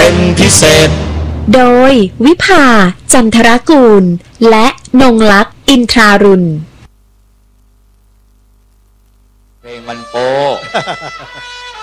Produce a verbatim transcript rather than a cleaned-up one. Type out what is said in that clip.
เป็นพิเศษโดยวิภาจันทรกูลและนงลักษณ์อินทรารุณเพลงมันโป๊